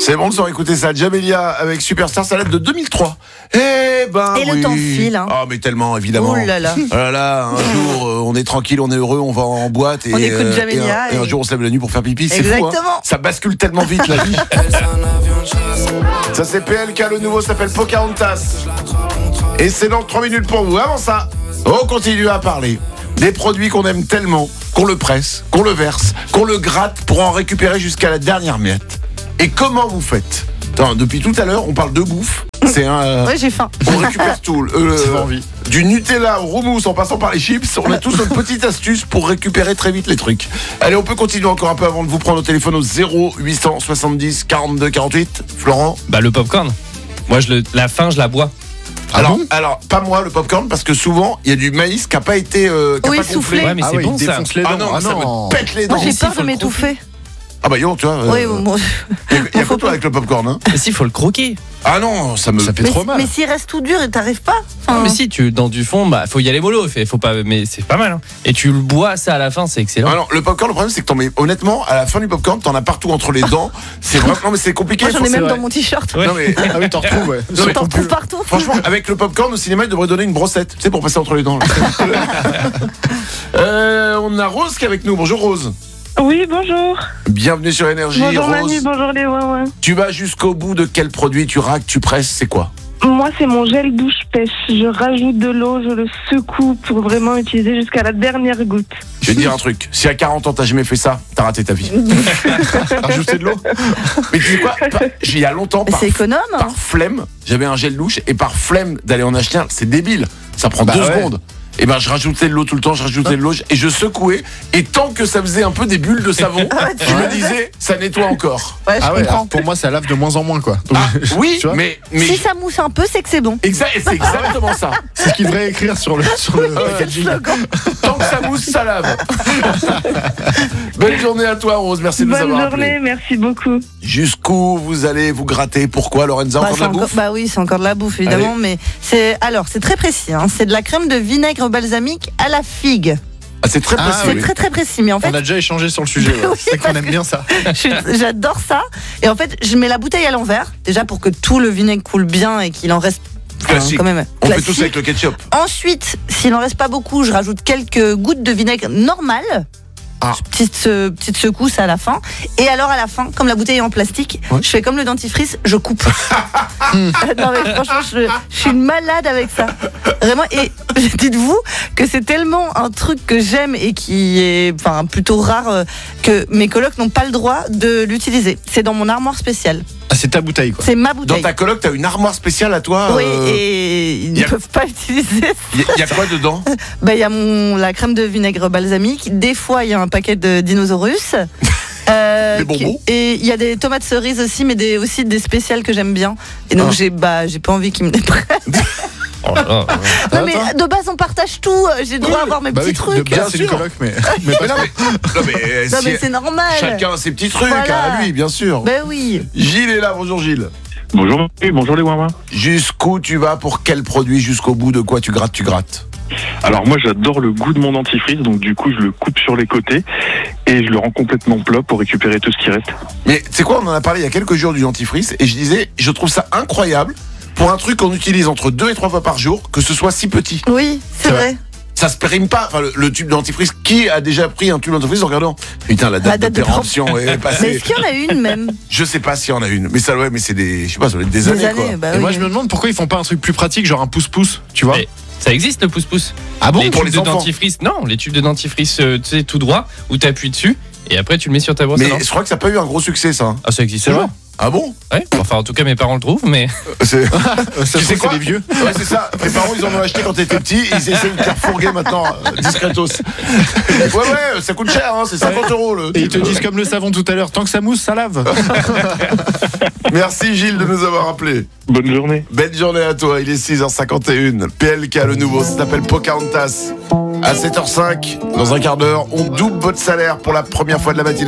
C'est bon de s'en écouter ça. Jamelia avec Superstar, ça date de 2003. Et le temps file. Hein. Ah, mais tellement, évidemment. Oh là là. Oh là là, un jour, on est tranquille, on est heureux, on va en boîte. Et, on écoute Jamelia. Et un jour, on se lève la nuit pour faire pipi. C'est fou, hein. Ça bascule tellement vite, la vie. Ça, c'est PLK, le nouveau s'appelle Pocahontas. Et c'est dans 3 minutes pour vous. Avant ça, on continue à parler des produits qu'on aime tellement, qu'on le presse, qu'on le verse, qu'on le gratte pour en récupérer jusqu'à la dernière miette. Et comment vous faites ? Attends, depuis tout à l'heure, on parle de bouffe. C'est un. Ouais, j'ai faim. On récupère tout. Du Nutella au roumousse en passant par les chips. On a tous notre petite astuce pour récupérer très vite les trucs. Allez, on peut continuer encore un peu avant de vous prendre au téléphone au 0870 42 48. Florent ? Bah, le popcorn. Moi, la faim, je la bois. Alors, pas moi le popcorn parce que souvent il y a du maïs qui n'a pas été soufflé. Ouais, mais c'est bon ça. Ah non, ça me pète les dents. Moi j'ai peur de m'étouffer. Ah bah yo, tu vois. Oui, bon. Il y a quoi toi avec le popcorn, hein ? Mais si, faut le croquer. Ah non, ça fait trop mal. Mais s'il reste tout dur et t'arrives pas. Non, mais si, dans du fond, bah faut y aller mollo. Faut pas, mais c'est pas mal. Hein. Et tu le bois ça à la fin, c'est excellent. Alors le popcorn, le problème c'est que honnêtement, à la fin du popcorn, t'en as partout entre les dents. C'est vraiment, non mais c'est compliqué. Moi j'en ai même dans mon t-shirt. Ouais. Non mais ah oui, t'en retrouves, ouais. T'en retrouves partout. Franchement, avec le popcorn au cinéma, il devrait donner une brossette, tu sais, pour passer entre les dents. On a Rose qui est avec nous. Bonjour Rose. Oui, bonjour. Bienvenue sur Énergie. Bonjour Rose. Manu, bonjour les ouin-ouin. Tu vas jusqu'au bout de quel produit tu raques, tu presses, c'est quoi ? Moi, c'est mon gel douche pêche. Je rajoute de l'eau, je le secoue pour vraiment utiliser jusqu'à la dernière goutte. Je vais te dire un truc. Si à 40 ans, t'as jamais fait ça, t'as raté ta vie. Rajouter de l'eau ? Mais tu sais quoi ? Il y a longtemps, c'est économe. Par flemme, j'avais un gel douche et par flemme d'aller en acheter un, c'est débile. Ça prend 2 secondes. Et ben je rajoutais de l'eau tout le temps, et je secouais, et tant que ça faisait un peu des bulles de savon, je me disais ça nettoie encore. Ouais, je comprends. Pour moi ça lave de moins en moins quoi. Donc, oui, mais si ça mousse un peu, c'est que c'est bon. C'est exactement ça. C'est ce qu'il devrait écrire sur le packaging. Tant que ça mousse, ça lave. Belle journée à toi Rose, merci de nous avoir appelé. Bonne journée, merci beaucoup. Jusqu'où vous allez vous gratter ? Pourquoi Lorenza, encore de la bouffe ? Bah oui, c'est encore de la bouffe évidemment. Allez. Mais c'est très précis. Hein. C'est de la crème de vinaigre balsamique à la figue. Ah, c'est très précis. C'est très précis, mais en fait. On a déjà échangé sur le sujet. Ouais. Oui, c'est qu'on aime bien ça. J'adore ça. Et en fait, je mets la bouteille à l'envers, déjà pour que tout le vinaigre coule bien et qu'il en reste. Classique. Quand même on classique. fait tous avec le ketchup. Ensuite, s'il n'en reste pas beaucoup, je rajoute quelques gouttes de vinaigre normal. Petite secousse à la fin. Et alors à la fin, comme la bouteille est en plastique, je fais comme le dentifrice, je coupe. Non mais franchement, je suis une malade avec ça. Vraiment. Et dites-vous que c'est tellement un truc que j'aime et qui est plutôt rare que mes colocs n'ont pas le droit de l'utiliser. C'est dans mon armoire spéciale. Ah, c'est ta bouteille quoi. C'est ma bouteille. Dans ta coloc, t'as une armoire spéciale à toi. Oui, et ils ne peuvent pas utiliser. Il y a quoi dedans ? Il y a la crème de vinaigre balsamique. Des fois, il y a un paquet de dinosaurus. Des bonbons. Et il y a des tomates cerises aussi, mais aussi des spéciales que j'aime bien. Et donc j'ai pas envie qu'ils me les prennent. Oh là là. Non mais de base on partage tout. J'ai le droit d'avoir mes petits trucs. De base c'est une coloc, mais c'est normal. Chacun a ses petits trucs à lui, bien sûr. Ben oui. Gilles est là, bonjour Gilles. Bonjour, bonjour les ouin-ouin. Jusqu'où tu vas, pour quel produit, jusqu'au bout de quoi tu grattes ? Alors moi j'adore le goût de mon dentifrice, donc du coup je le coupe sur les côtés et je le rends complètement plat pour récupérer tout ce qui reste. Mais tu sais quoi, on en a parlé il y a quelques jours du dentifrice et je disais, je trouve ça incroyable pour un truc qu'on utilise entre 2 et 3 fois par jour, que ce soit si petit. Oui, c'est vrai. Ça se périme pas, le tube dentifrice. Qui a déjà pris un tube dentifrice en regardant ? Putain, la date de péremption est passée. Mais est-ce qu'il y en a une même ? Je sais pas s'il y en a une, mais ça c'est des, je sais pas, ça doit être des années quoi. Bah et moi je me demande pourquoi ils font pas un truc plus pratique, genre un pouce-pouce, tu vois ? Mais ça existe le pouce-pouce. Ah bon ? Les pour tubes les de enfants. dentifrice, non, les tubes de dentifrice, tu sais, tout droit, où t'appuies dessus et après tu le mets sur ta brosse à dents. Mais je crois que ça n'a pas eu un gros succès ça. Ah, ça existe C'est vrai ? toujours. Ah bon ? Ouais. Enfin, en tout cas, mes parents le trouvent, mais. C'est tu sais quoi, les vieux ? Ouais, c'est ça. Mes parents, ils en ont acheté quand t'étais petit. Ils essaient de te faire fourguer maintenant, discretos. Ouais, ça coûte cher, hein, c'est 50 € le. Et ils te disent comme le savon tout à l'heure, tant que ça mousse, ça lave. Merci Gilles de nous avoir appelés. Bonne journée. Belle journée à toi, il est 6h51. PLK, le nouveau, ça s'appelle Pocahontas. À 7h05, dans un quart d'heure, on double votre salaire pour la première fois de la matinée.